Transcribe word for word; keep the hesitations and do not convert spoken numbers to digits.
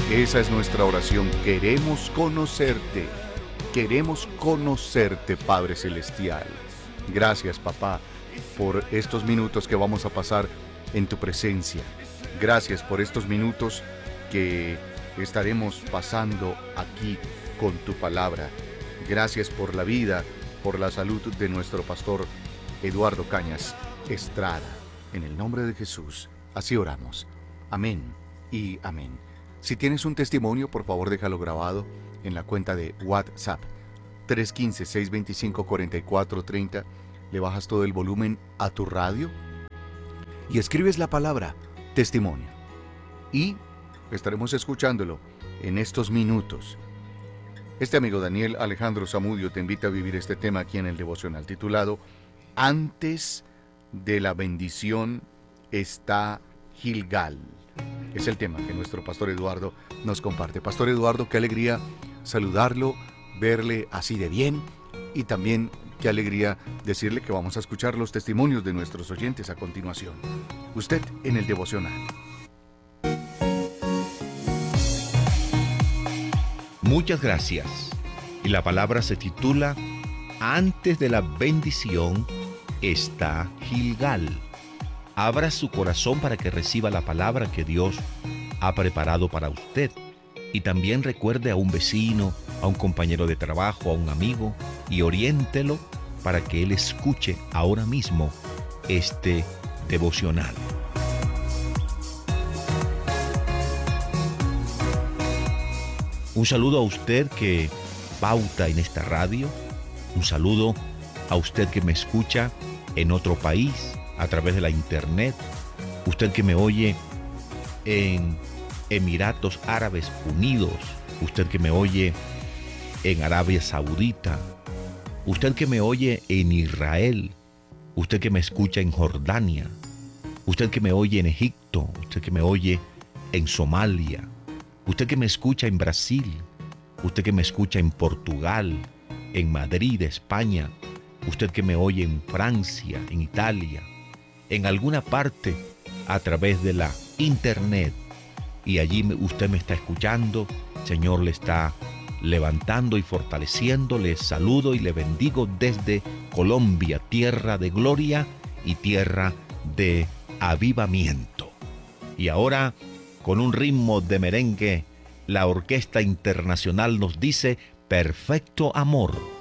Esa es nuestra oración. Queremos conocerte. Queremos conocerte, Padre Celestial. Gracias, papá, por estos minutos que vamos a pasar en tu presencia. Gracias por estos minutos que estaremos pasando aquí con tu palabra. Gracias por la vida, por la salud de nuestro pastor Eduardo Cañas Estrada. En el nombre de Jesús, así oramos. Amén y amén. Si tienes un testimonio, por favor déjalo grabado en la cuenta de WhatsApp tres uno cinco, seis dos cinco, cuatro cuatro tres cero. Le bajas todo el volumen a tu radio y escribes la palabra testimonio. Y estaremos escuchándolo en estos minutos. Este amigo Daniel Alejandro Zamudio te invita a vivir este tema aquí en el devocional titulado Antes de la bendición está Gilgal. Es el tema que nuestro pastor Eduardo nos comparte. Pastor Eduardo, qué alegría saludarlo, verle así de bien, y también qué alegría decirle que vamos a escuchar los testimonios de nuestros oyentes a continuación. Usted en el devocional. Muchas gracias. Y la palabra se titula Antes de la bendición está Gilgal. Abra su corazón para que reciba la palabra que Dios ha preparado para usted. Y también recuerde a un vecino, a un compañero de trabajo, a un amigo, y oriéntelo para que él escuche ahora mismo este devocional. Un saludo a usted que pauta en esta radio. Un saludo a usted que me escucha en otro país a través de la internet. Usted que me oye en Emiratos Árabes Unidos. Usted que me oye en Arabia Saudita. Usted que me oye en Israel. Usted que me escucha en Jordania. Usted que me oye en Egipto. Usted que me oye en Somalia. Usted que me escucha en Brasil, usted que me escucha en Portugal, en Madrid, España, usted que me oye en Francia, en Italia, en alguna parte a través de la internet, y allí usted me está escuchando, Señor le está levantando y fortaleciendo. Le saludo y le bendigo desde Colombia, tierra de gloria y tierra de avivamiento. Y ahora, con un ritmo de merengue, la Orquesta Internacional nos dice Perfecto Amor.